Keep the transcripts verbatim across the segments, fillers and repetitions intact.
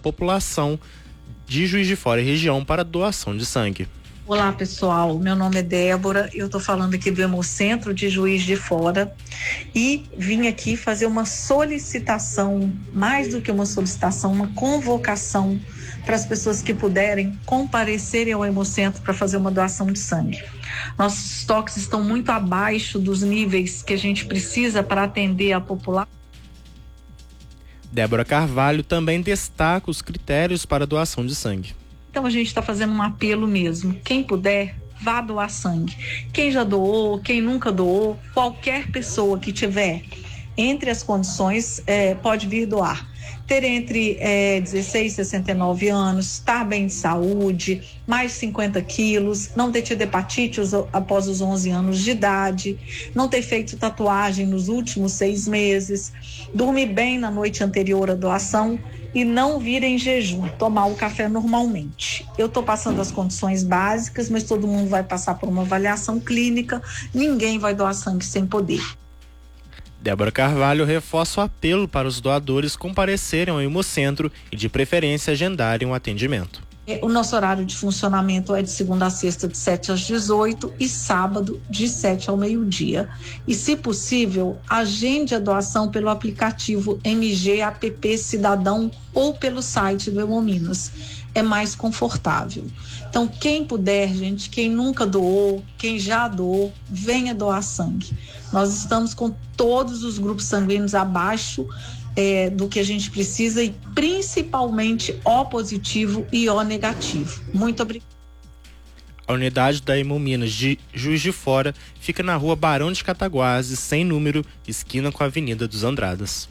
população de Juiz de Fora e região para doação de sangue. Olá pessoal, meu nome é Débora, eu estou falando aqui do Hemocentro de Juiz de Fora e vim aqui fazer uma solicitação, mais do que uma solicitação, uma convocação para as pessoas que puderem comparecerem ao Hemocentro para fazer uma doação de sangue. Nossos estoques estão muito abaixo dos níveis que a gente precisa para atender a população. Débora Carvalho também destaca os critérios para doação de sangue. Então a gente está fazendo um apelo mesmo. Quem puder, vá doar sangue. Quem já doou, quem nunca doou, qualquer pessoa que tiver entre as condições é, pode vir doar. Ter entre é, dezesseis e sessenta e nove anos, estar bem de saúde, mais de cinquenta quilos, não ter tido hepatite após os onze anos de idade, não ter feito tatuagem nos últimos seis meses, dormir bem na noite anterior à doação e não vir em jejum, tomar o café normalmente. Eu estou passando as condições básicas, mas todo mundo vai passar por uma avaliação clínica, ninguém vai doar sangue sem poder. Débora Carvalho reforça o apelo para os doadores comparecerem ao Hemocentro e, de preferência, agendarem um atendimento. O nosso horário de funcionamento é de segunda a sexta, de sete às dezoito e sábado, de sete ao meio-dia. E, se possível, agende a doação pelo aplicativo M G App Cidadão ou pelo site do Hemominas. É mais confortável. Então, quem puder, gente, quem nunca doou, quem já doou, venha doar sangue. Nós estamos com todos os grupos sanguíneos abaixo É, do que a gente precisa e principalmente O positivo e O negativo. Muito obrigada. A unidade da Hemominas de Juiz de Fora fica na rua Barão de Cataguases, sem número, esquina com a Avenida dos Andradas.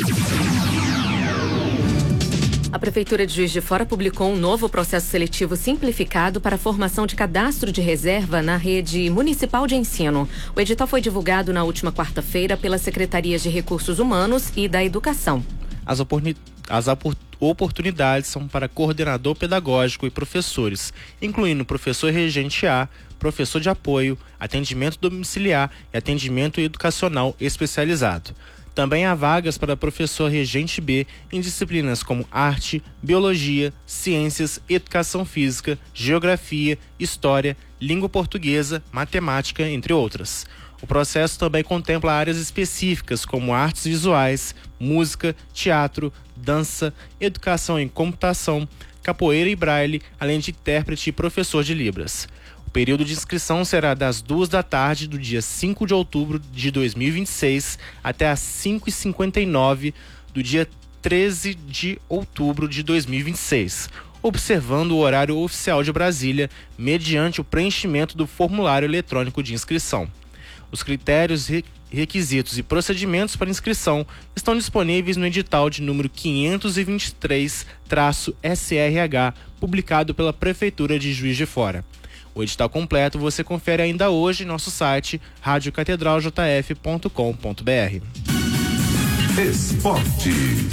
A Prefeitura de Juiz de Fora publicou um novo processo seletivo simplificado para a formação de cadastro de reserva na rede municipal de ensino. O edital foi divulgado na última quarta-feira pelas Secretarias de Recursos Humanos e da Educação. As, oportuni- as oportunidades são para coordenador pedagógico e professores, incluindo professor regente A, professor de apoio, atendimento domiciliar e atendimento educacional especializado. Também há vagas para professor regente B em disciplinas como arte, biologia, ciências, educação física, geografia, história, língua portuguesa, matemática, entre outras. O processo também contempla áreas específicas como artes visuais, música, teatro, dança, educação em computação, capoeira e braille, além de intérprete e professor de Libras. O período de inscrição será das duas da tarde do dia cinco de outubro de dois mil e vinte e seis até às cinco e cinquenta e nove do dia treze de outubro de dois mil e vinte e seis, observando o horário oficial de Brasília, mediante o preenchimento do formulário eletrônico de inscrição. Os critérios, requisitos e procedimentos para inscrição estão disponíveis no edital de número quinhentos e vinte e três S R H, publicado pela Prefeitura de Juiz de Fora. O edital completo você confere ainda hoje em nosso site rádio catedral j f ponto com ponto b r. Esporte.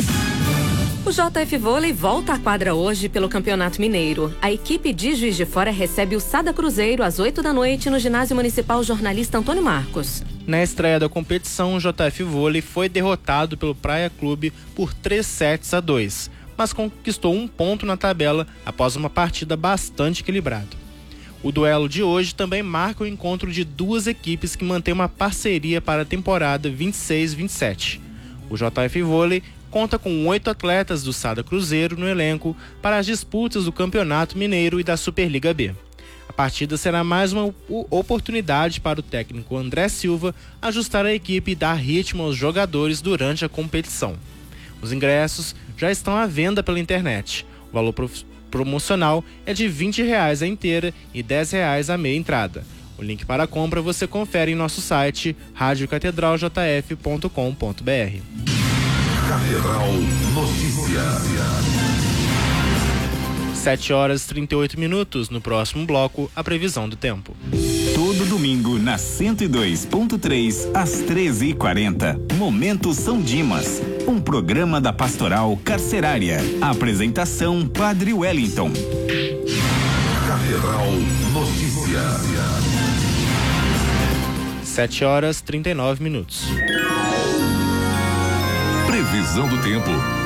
O J F Vôlei volta à quadra hoje pelo Campeonato Mineiro. A equipe de Juiz de Fora recebe o Sada Cruzeiro às oito da noite no Ginásio Municipal Jornalista Antônio Marcos. Na estreia da competição, o J F Vôlei foi derrotado pelo Praia Clube por três sets a dois, mas conquistou um ponto na tabela após uma partida bastante equilibrada. O duelo de hoje também marca o encontro de duas equipes que mantêm uma parceria para a temporada vinte e seis vinte e sete. O J F Vôlei conta com oito atletas do Sada Cruzeiro no elenco para as disputas do Campeonato Mineiro e da Superliga B. A partida será mais uma oportunidade para o técnico André Silva ajustar a equipe e dar ritmo aos jogadores durante a competição. Os ingressos já estão à venda pela internet. O valor prof... promocional é de vinte reais a inteira e dez reais a meia entrada. O link para a compra você confere em nosso site rádio catedral j f ponto com ponto b r. Catedral Notícias. sete horas e trinta e oito minutos. No próximo bloco, a previsão do tempo. Todo domingo, na cento e dois ponto três, às treze e quarenta. Momento São Dimas. Um programa da Pastoral Carcerária. Apresentação Padre Wellington. Catedral Notícias. sete horas e trinta e nove minutos. Previsão do tempo.